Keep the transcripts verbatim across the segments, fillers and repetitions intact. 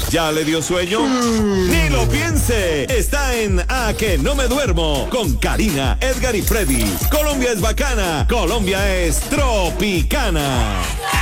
¿Ya le dio sueño? Mm. Ni lo piense. Está en A Que No Me Duermo con Karina, Edgar y Freddy. Colombia es bacana. Colombia es tropicana.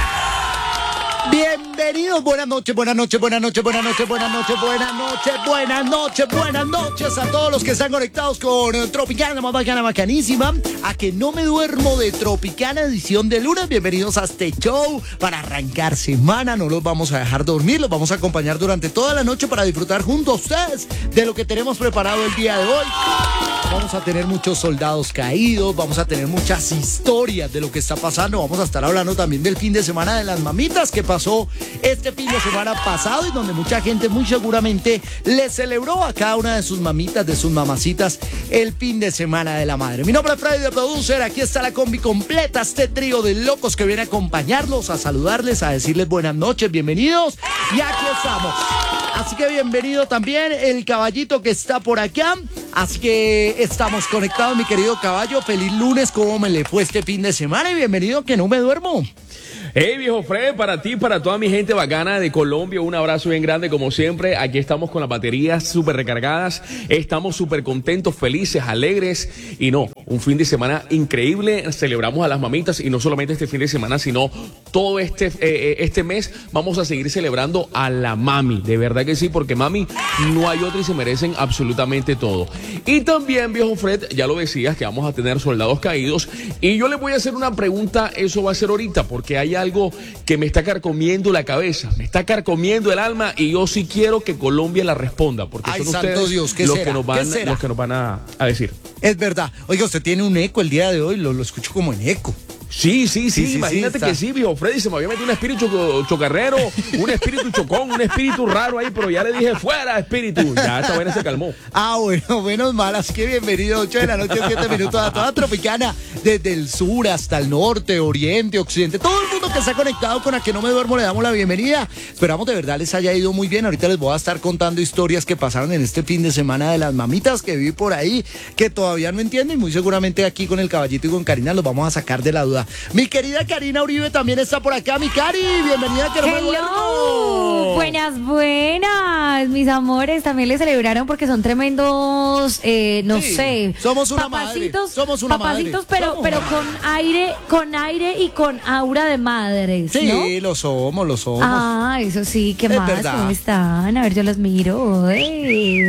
Bienvenidos, buenas noches, buenas noches, buenas noches, buenas noches, buenas noches, buenas noches, buenas noches, buenas noches a todos los que están conectados con Tropicana, más bacana, bacanísima. A Que No Me Duermo de Tropicana, edición de lunes. Bienvenidos a este show para arrancar semana. No los vamos a dejar dormir, los vamos a acompañar durante toda la noche para disfrutar junto a ustedes de lo que tenemos preparado el día de hoy. Vamos a tener muchos soldados caídos, vamos a tener muchas historias de lo que está pasando. Vamos a estar hablando también del fin de semana de las mamitas que pasó este fin de semana pasado y donde mucha gente muy seguramente le celebró a cada una de sus mamitas, de sus mamacitas, el fin de semana de la madre. Mi nombre es Freddy de Producer, aquí está la combi completa, este trío de locos que viene a acompañarlos, a saludarles, a decirles buenas noches, bienvenidos y aquí estamos. Así que bienvenido también el caballito que está por acá. Así que estamos conectados, mi querido caballo. Feliz lunes, ¿cómo me le fue este fin de semana? Y bienvenido, Que No Me Duermo. Hey, viejo Fred, para ti, para toda mi gente bacana de Colombia, un abrazo bien grande como siempre. Aquí estamos con las baterías súper recargadas, estamos súper contentos, felices, alegres y no, un fin de semana increíble. Celebramos a las mamitas y no solamente este fin de semana, sino todo este, eh, este mes vamos a seguir celebrando a la mami, de verdad que sí, porque mami no hay otra y se merecen absolutamente todo. Y también, viejo Fred, ya lo decías que vamos a tener soldados caídos y yo le voy a hacer una pregunta, eso va a ser ahorita, porque hay algo que me está carcomiendo la cabeza, me está carcomiendo el alma y yo sí quiero que Colombia la responda, porque Ay, son santo ustedes Dios, ¿qué los, será? que nos van, ¿Qué será? los que nos van a, a decir. Es verdad. Oiga, usted tiene un eco el día de hoy, lo, lo escucho como en eco. Sí, sí, sí, Sí, sí, imagínate sí, que sí, viejo Freddy, se me había metido un espíritu choco- chocarrero, un espíritu chocón, un espíritu raro ahí, pero ya le dije, fuera espíritu, ya esta vaina se calmó. Ah, bueno, menos mal, así que bienvenido, ocho de la noche, siete minutos a toda Tropicana, desde el sur hasta el norte, oriente, occidente, todo el mundo que está conectado con A Que No Me Duermo le damos la bienvenida. Esperamos de verdad les haya ido muy bien. Ahorita les voy a estar contando historias que pasaron en este fin de semana de las mamitas que vi por ahí, que todavía no entienden y muy seguramente aquí con el caballito y con Karina los vamos a sacar de la duda. Mi querida Karina Uribe también está por acá. Mi Cari, bienvenida a Que No Me Hello, Duermo. buenas, buenas, mis amores, también le celebraron porque son tremendos, eh, no Sí, sé, somos una papacitos, madre, somos una papacitos, madre. pero, Somos pero una con aire, con aire y con aura de madres, Sí, ¿no? lo somos, lo somos. Ah, eso sí, ¿qué Es más? verdad. ¿Cómo están? A ver, yo los miro. Ey,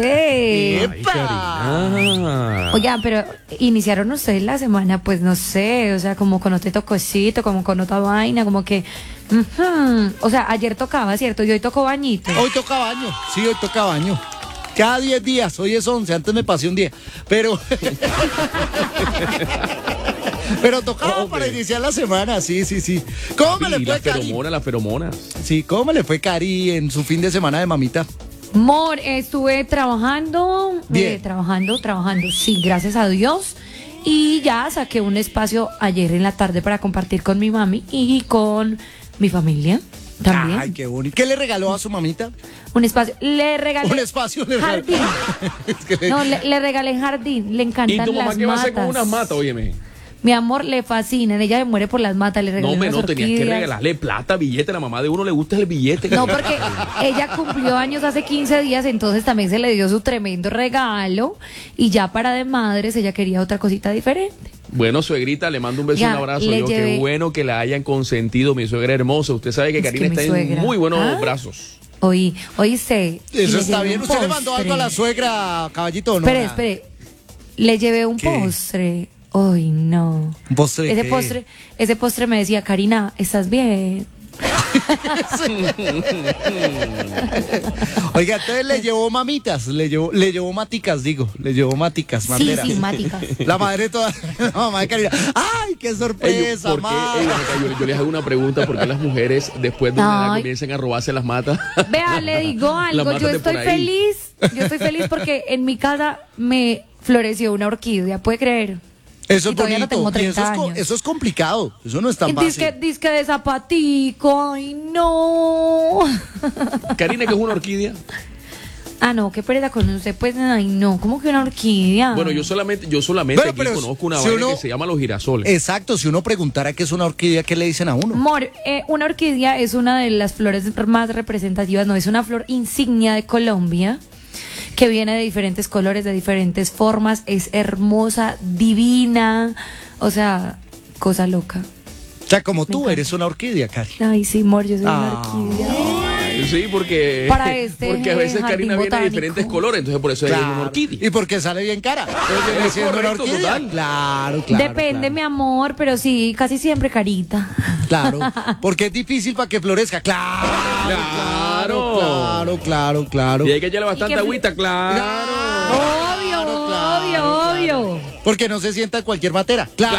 ey. ¡Epa! Ah. Oigan, pero iniciaron ustedes la semana, pues no sé, o sea, como con otro tococito, como con otra vaina, como que, ujú. O sea, ayer tocaba, ¿cierto? Y hoy tocó bañito. Hoy toca baño, sí, hoy toca baño. Cada diez días, hoy es once, antes me pasé un día. Pero. Pero tocaba Hombre. para iniciar la semana, sí, sí, sí. ¿Cómo me Sí, le fue, las Cari? feromonas, las feromonas. Sí, ¿cómo me le fue, Cari, en su fin de semana de mamita? Mor, estuve trabajando, Bien. eh, trabajando, trabajando, sí, gracias a Dios. Y ya saqué un espacio ayer en la tarde para compartir con mi mami y con mi familia también. Ay, qué bonito. ¿Qué le regaló a su mamita? Un espacio. Le regalé Un espacio de jardín. Es que le- No, le, le regalé jardín. Le ¿Y encantan tu mamá las qué va a matas. hacer con unas matas, óyeme? Mi amor, le fascinan. Ella me muere por las matas. Le regalé No, me unas no, tenías que orquídeas. regalarle plata, billete, a la mamá de uno le gusta el billete. No, porque ella cumplió años hace quince días, entonces también se le dio su tremendo regalo. Y ya para de madres, ella quería otra cosita diferente. Bueno, suegrita, le mando un beso y Ya, un abrazo. le Yo, llevé- qué bueno que la hayan consentido, mi suegra hermosa. Usted sabe que Es Karina que mi está suegra. en muy buenos ¿Ah? brazos. Oí, oíste. y Eso le está llevé bien. un ¿Usted le mandó algo a la postre. suegra, caballito, o no? Espere, Nada. espere. Le llevé un ¿Qué? postre. Ay, no. ¿Un postre de Ese qué? postre, ese postre me decía, Karina, ¿estás bien? Oiga, entonces le llevó mamitas, le llevó, le llevó maticas, digo, le llevó maticas, Sí, materas. sí, máticas. La madre toda, la mamá de Karina. ¡Ay, qué Ey, sorpresa, ¿por qué? ma! Ey, ven acá, yo, yo les hago una pregunta, ¿por qué las mujeres después de una edad Ay. comienzan a robarse las matas? Vea, le digo Las algo, matas yo de estoy por ahí. feliz, yo estoy feliz porque en mi casa me floreció una orquídea, ¿puede creer? Eso Y es todavía no bonito. tengo y treinta eso es, co- años. eso es complicado. Eso no es tan Disque, fácil. disque de zapatico, ay no. Karina, ¿qué es una orquídea? Ah, no, qué pereza con usted, pues, ay, no, ¿cómo que una orquídea? Bueno, yo solamente, yo solamente Bueno, aquí pero conozco una si vaina uno- que se llama los girasoles. Exacto, si uno preguntara qué es una orquídea, ¿qué le dicen a uno? Amor, eh, una orquídea es una de las flores más representativas, no, es una flor insignia de Colombia que viene de diferentes colores, de diferentes formas, es hermosa, divina, o sea, cosa loca. O sea, como tú encanta. eres una orquídea, Cari. Ay, sí, amor, yo soy Ah. una orquídea. Sí, porque, Para este porque a veces jardín Karina viene de botánico. diferentes colores, entonces por eso es una orquídea. Y porque sale bien cara. Entonces viene Es siendo una correcto, orquídea. total. Claro, claro. Depende, claro. mi amor, pero sí, casi siempre carita. Claro, porque es difícil para que florezca. Claro, Claro. claro, claro, claro. Y hay que echarle bastante ¿Y qué fl- agüita, claro. Obvio, Claro, claro, obvio, obvio. Porque no se sienta en cualquier matera. Claro,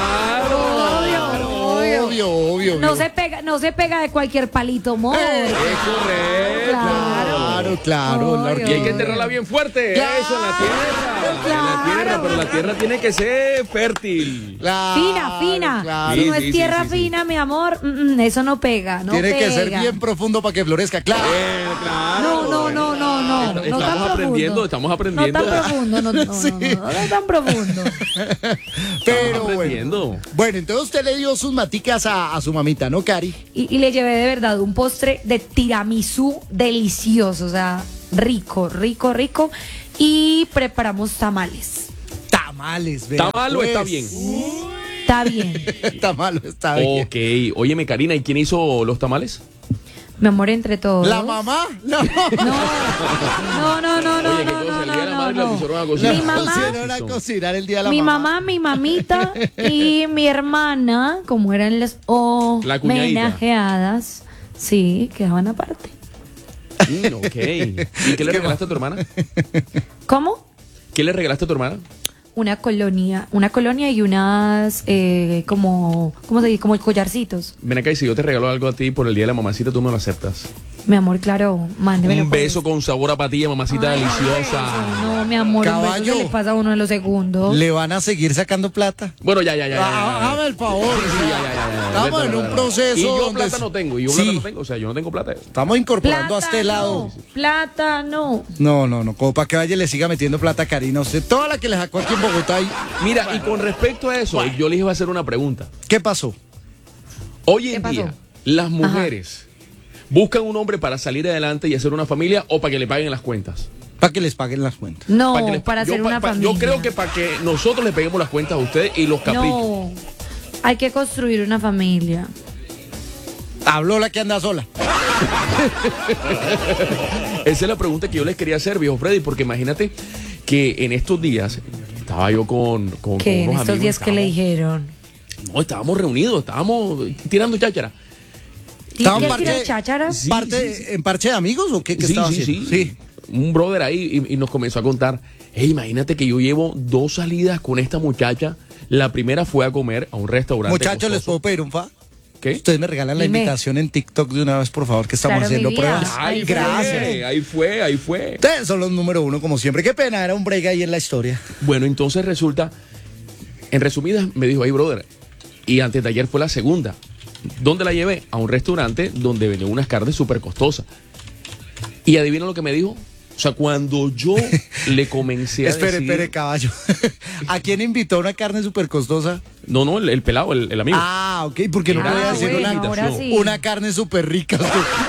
Obvio, obvio. obvio, obvio. No obvio. se pega, no se pega de cualquier palito, amor. Eh, Es correcto. Claro, claro. la Obvio. Y hay que orquídea. enterrarla bien fuerte, Claro. eso, en la tierra. En la Claro. tierra, pero la tierra tiene que ser fértil. Claro, Fina, fina. claro. Si Sí, no sí, es sí, tierra sí, sí. fina, mi amor, mm, mm, eso no pega, no Tiene pega. que ser bien profundo para que florezca. Claro. Eh, claro. No, no, no, no, no. Est- no estamos tan aprendiendo, profundo. estamos aprendiendo. No tan profundo, no, no, no, Sí. no, no, no tan profundo. Pero Estamos bueno. aprendiendo. Bueno, entonces usted le dio sus maticas a, a su mamita, ¿no, Cari? Y, y le llevé de verdad un postre de tiramisú delicioso, o sea, rico, rico, rico. Y preparamos tamales. Tamales, vea, ¿Está malo o está pues. bien? Está bien. Está malo, está bien. Ok. Óyeme, Karina, ¿y quién hizo los tamales? Mi amor, entre todos. ¿La mamá? No. No, no, no, no, Oye, qué no, cosa, no, el día de la no, madre la no. pusieron a cocinar. Mi mamá- pusieron a cocinar el día de la Mi mamá. mamá, mi mamita y mi hermana, como eran las La cuñadita. homenajeadas, sí, quedaban aparte. Mm, ok. ¿Y qué le regalaste a tu hermana? ¿Cómo? ¿Qué le regalaste a tu hermana? Una colonia, una colonia y unas, eh, como, ¿cómo se dice? Como collarcitos. Ven acá y si yo te regalo algo a ti por el día de la mamacita, tú me lo aceptas. Mi amor, claro, mándemelo. Un por beso con sabor a patilla, mamacita Ay, deliciosa. eso, no, mi amor, un Caballo. beso se le pasa a uno en los segundos. ¿Le van a seguir sacando plata? Bueno, ya, ya, ya. ya, ya, Ah, ya. Hágame el favor. Sí, sí, ya, ya, ya, ya. Estamos Vete, en vete, un vete. proceso Y yo donde- plata no tengo, y yo Sí. plata no tengo, o sea, yo no tengo plata. Estamos incorporando a este lado. Plátano. No, no, no. Como para que vaya y le siga metiendo plata a Karina. Usted, toda la que le sacó aquí en Bogotá. y- Mira, y con respecto a eso, yo les iba a hacer una pregunta. ¿Qué pasó? Hoy ¿Qué en pasó? día, las mujeres buscan un hombre para salir adelante y hacer una familia o para que le paguen las cuentas. Para que les paguen las cuentas. No, Pa' que les- para yo, hacer pa- una pa- familia. Yo creo que para que nosotros le peguemos las cuentas a ustedes y los caprichos. No, hay que construir una familia. Habló la que anda sola. Esa es la pregunta que yo les quería hacer, viejo Freddy, porque imagínate que en estos días estaba yo con, con, Que con en unos estos amigos, días que le estábamos- dijeron. No, estábamos reunidos, estábamos tirando cháchara. Estaban ¿Qué parche- tiras cháchara? Sí, parte, sí, ¿En parche de amigos o qué, qué Sí, estaba sí, haciendo? sí, Un brother ahí y, y nos comenzó a contar, hey, imagínate que yo llevo dos salidas con esta muchacha. La primera fue a comer a un restaurante. Muchachos, ¿les costoso. puedo pedir un fa? ¿Qué? Ustedes me regalan la Dime. invitación en TikTok de una vez, por favor, que estamos Claro, haciendo mi vida. pruebas. Ahí Gracias. fue, ahí fue, ahí fue. Ustedes son los número uno, como siempre. Qué pena, era un break ahí en la historia. Bueno, entonces resulta, en resumidas, me dijo, hey, brother, y antes de ayer fue la segunda. ¿Dónde la llevé? A un restaurante donde venían unas carnes súper costosas. Y adivina lo que me dijo. O sea, cuando yo le comencé a Espere, decir... espere, caballo. ¿A quién invitó una carne súper costosa? No, no, el, el pelado, el, el amigo. Ah, ok, porque no Era voy a Ah, decir bueno, una, ahora sí. una carne súper rica.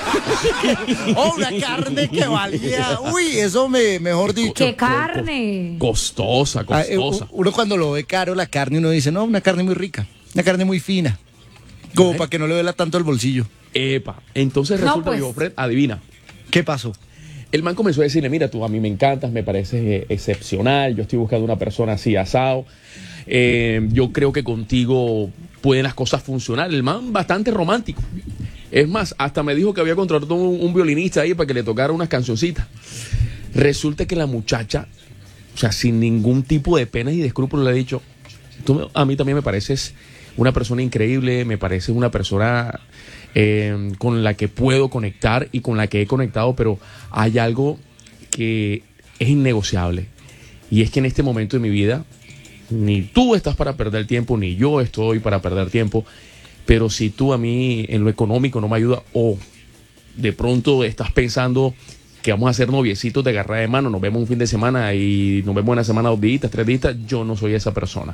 O una carne que valía. Uy, eso me, mejor dicho. ¡Qué carne! Costosa, Ah, eh, costosa. uno cuando lo ve caro la carne, uno dice, no, una carne muy rica, una carne muy fina. Como para que no le duela tanto el bolsillo. Epa. Entonces No, resulta, pues. viejo Fred, adivina. ¿Qué pasó? El man comenzó a decirle, mira, tú a mí me encantas, me pareces eh, excepcional, yo estoy buscando una persona así asado, eh, yo creo que contigo pueden las cosas funcionar. El man bastante romántico. Es más, hasta me dijo que había contratado un, un violinista ahí para que le tocara unas cancioncitas. Resulta que la muchacha, o sea, sin ningún tipo de penas y de escrúpulos, le ha dicho, tú me- a mí también me pareces una persona increíble, me pareces una persona eh, con la que puedo conectar y con la que he conectado, pero hay algo que es innegociable. Y es que en este momento de mi vida, ni tú estás para perder tiempo, ni yo estoy para perder tiempo, pero si tú a mí en lo económico no me ayudas o de pronto estás pensando que vamos a hacer noviecitos de agarrar de mano, nos vemos un fin de semana y nos vemos una semana, dos días, tres días. Yo no soy esa persona.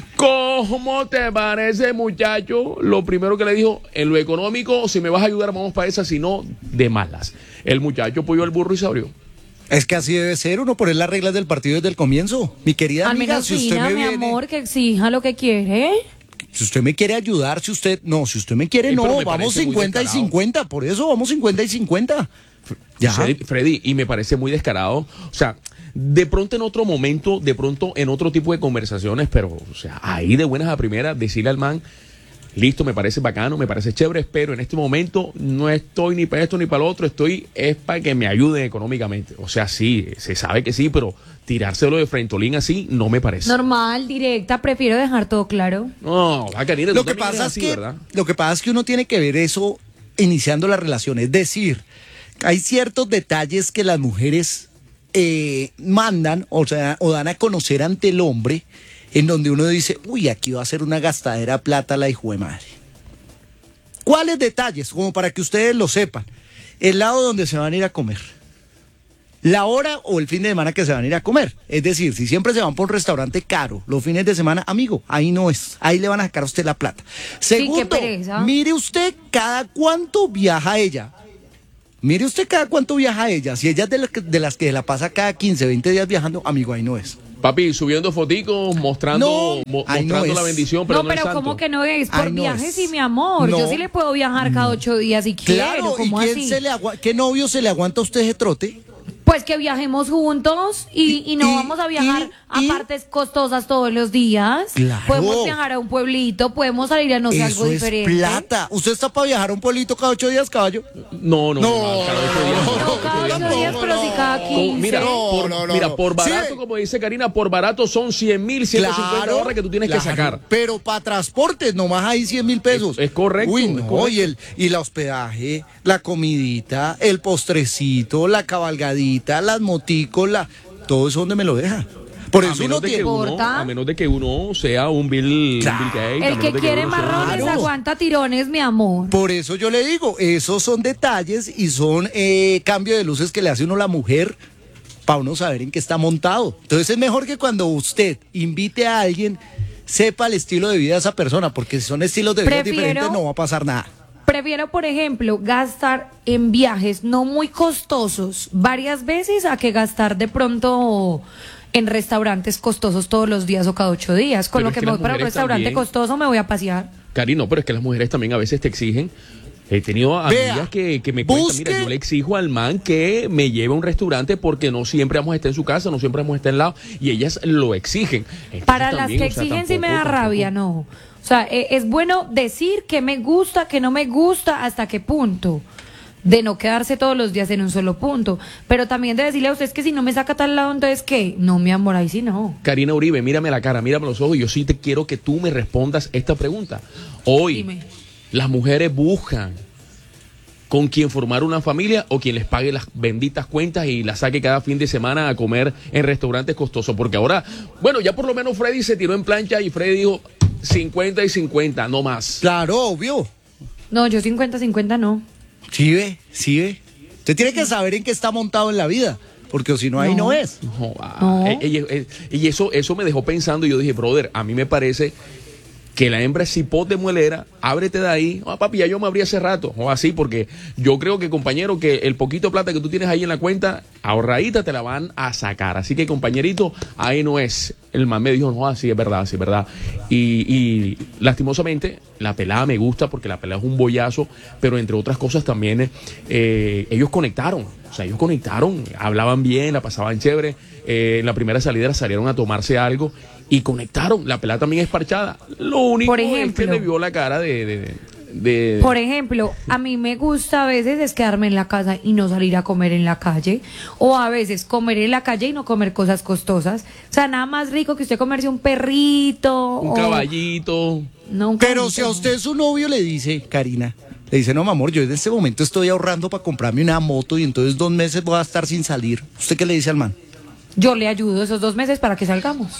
¿Cómo te parece, muchacho? Lo primero que le dijo, en lo económico, si me vas a ayudar, vamos para esa, si no, de malas. El muchacho apoyó al burro y se abrió. Es que así debe ser, uno poner las reglas del partido desde el comienzo. Mi querida Al amiga, menos si usted fija, me mi viene, amor, que exija lo que quiere. si usted me quiere ayudar, si usted, no, si usted me quiere, Sí, pero no, me vamos parece muy cincuenta y descarado. cincuenta, por eso vamos cincuenta y cincuenta. Ya. Freddy, Freddy, y me parece muy descarado. O sea, de pronto en otro momento, de pronto en otro tipo de conversaciones, pero, o sea, ahí de buenas a primeras, decirle al man, listo, me parece bacano, me parece chévere, pero en este momento no estoy ni para esto ni para lo otro, estoy, es para que me ayuden económicamente. O sea, sí, se sabe que sí, pero tirárselo de frentolín así no me parece. Normal, directa, prefiero dejar todo claro. No, va, Karina, Lo tú que también pasa eres es así, que ¿verdad? lo que pasa es que uno tiene que ver eso iniciando la relación, es decir, hay ciertos detalles que las mujeres eh, mandan, o sea, o dan a conocer ante el hombre, en donde uno dice, uy, aquí va a ser una gastadera plata la hijo de madre. ¿Cuáles detalles? Como para que ustedes lo sepan. El lado donde se van a ir a comer. La hora o el fin de semana que se van a ir a comer. Es decir, si siempre se van por un restaurante caro, los fines de semana, amigo, ahí no es. Ahí le van a sacar a usted la plata. Segundo, qué pereza. mire usted cada cuánto viaja ella. Mire usted cada cuánto viaja ella. Si ella es de, la, de las que la pasa cada quince, veinte días viajando, amigo, ahí no es. Papi, subiendo foticos, mostrando, No, mo- ahí no mostrando la es. bendición, pero no, no, el pero santo. ¿cómo que no es? Por Ay, no viajes, es. sí, mi amor. No. Yo sí le puedo viajar cada ocho días si quiero. Claro, ¿y ¿Cómo quién así? se le agua- qué novio se le aguanta a usted ese trote? Pues que viajemos juntos y, y no Y- vamos a viajar y- a partes costosas todos los días. Claro. Podemos viajar a un pueblito, podemos salir a no sé, algo Eso es diferente. plata. ¿Usted está para viajar a un pueblito cada ocho días, caballo? No, no, no, No, no, cada ocho días no. No, cada ocho días, pero sí cada Como- quince. Mira, No, por, no, no, mira, no. por barato, Sí. como dice Karina, por barato son cien mil, ciento cincuenta dólares que tú tienes claro, que sacar. Pero para transportes, nomás hay cien mil pesos. Es- es correcto, Uy, es no, correcto. y el, y la hospedaje, la comidita, el postrecito, la cabalgadita, las moticos, la, todo eso donde me lo deja. Por A eso menos, uno de que tiene. uno, importa. a menos de que uno sea un Bill, Claro. Bill Gates. a El menos que de quiere uno sea- marrones Claro. aguanta tirones, mi amor. Por eso yo le digo, esos son detalles y son eh, cambio de luces que le hace uno a la mujer para uno saber en qué está montado. Entonces es mejor que cuando usted invite a alguien, sepa el estilo de vida de esa persona, porque si son estilos de vida Prefiero- diferentes no va a pasar nada. Prefiero, por ejemplo, gastar en viajes no muy costosos varias veces a que gastar de pronto en restaurantes costosos todos los días o cada ocho días. Con Pero lo es que que me las voy para un mujeres restaurante también- costoso me voy a pasear. Cari, no, pero es que las mujeres también a veces te exigen. He tenido Vea, amigas que, que me cuentan, busque- mira, yo le exijo al man que me lleve a un restaurante porque no siempre vamos a estar en su casa, no siempre vamos a estar al lado, y ellas lo exigen. Entonces, Para las también, que o sea, exigen sí me tampoco- da rabia, no. O sea, e- es bueno decir que me gusta, que no me gusta, hasta qué punto. De no quedarse todos los días en un solo punto. Pero también de decirle a ustedes que si no me saca tal lado, entonces ¿qué? No, mi amor, ahí sí no. Karina Uribe, mírame la cara, mírame los ojos, y yo sí te quiero que tú me respondas esta pregunta. Hoy, Dime. las mujeres buscan con quien formar una familia o quien les pague las benditas cuentas y las saque cada fin de semana a comer en restaurantes costosos. Porque ahora, bueno, ya por lo menos Freddy se tiró en plancha y Freddy dijo cincuenta y cincuenta, no más. Claro, obvio. No, yo cincuenta cincuenta no. Sí ve, sí ve. Usted tiene que saber en qué está montado en la vida, porque si no, ahí no, No. es. No, ah, No. eh, eh, eh, y eso, eso me dejó pensando y yo dije, brother, a mí me parece que la hembra es cipote muelera, ábrete de ahí. Ah, papi, ya yo me abrí hace rato, o así, porque yo creo que, compañero, que el poquito plata que tú tienes ahí en la cuenta, ahorradita te la van a sacar. Así que, compañerito, ahí no es. El man me dijo, no, así es verdad, así es verdad. Y, y lastimosamente, la pelada me gusta porque la pelada es un bollazo, pero entre otras cosas también eh, ellos conectaron. O sea, ellos conectaron, hablaban bien, la pasaban chévere. Eh, en la primera salida salieron a tomarse algo y conectaron. La pelada también es parchada. Lo único Por es que ejemplo. le vio la cara de... de, de- Por ejemplo, a mí me gusta a veces es quedarme en la casa y no salir a comer en la calle. O a veces comer en la calle y no comer cosas costosas. O sea, nada más rico que usted comerse un perrito. un o- caballito. No, un Pero caballito, si a no. usted su novio le dice, Karina, le dice, no, mi amor, yo en este momento estoy ahorrando para comprarme una moto y entonces dos meses voy a estar sin salir. ¿Usted qué le dice al man? Yo le ayudo esos dos meses para que salgamos.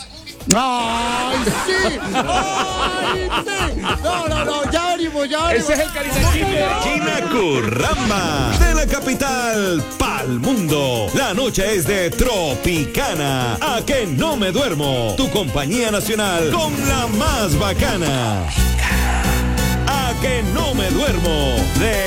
¡Ay, sí! ¡Ay, sí! No, no, no, ya venimos, ya venimos. Ese es el Karina Chile. China Curramba, de la capital para al mundo. La noche es de Tropicana. A que no me duermo. Tu compañía nacional con la más bacana. A que no me duermo. De